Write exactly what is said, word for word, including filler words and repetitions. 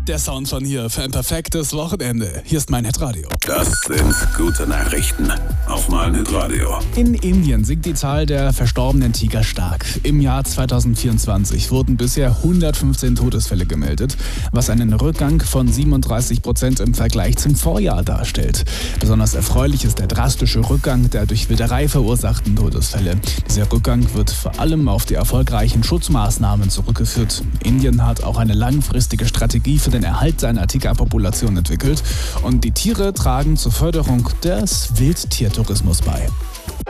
Der Sound von hier für ein perfektes Wochenende. Hier ist mein Hitradio. Das sind gute Nachrichten auf mein Hitradio. In Indien sinkt die Zahl der verstorbenen Tiger stark. Im Jahr zweitausendvierundzwanzig wurden bisher hundertfünfzehn Todesfälle gemeldet, was einen Rückgang von siebenunddreißig Prozent im Vergleich zum Vorjahr darstellt. Besonders erfreulich ist der drastische Rückgang der durch Wilderei verursachten Todesfälle. Dieser Rückgang wird vor allem auf die erfolgreichen Schutzmaßnahmen zurückgeführt. Indien hat auch eine langfristige Strategie für den Erhalt seiner Tigerpopulation entwickelt und die Tiere tragen zur Förderung des Wildtiertourismus bei.